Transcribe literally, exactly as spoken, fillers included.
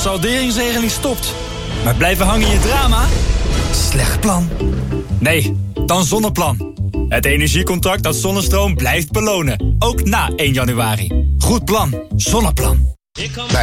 salderingsregeling stopt. Maar blijven hangen in je drama? Slecht plan. Nee, dan Zonneplan. Het energiecontract dat zonnestroom blijft belonen. Ook na één januari. Goed plan. Zonneplan. Bij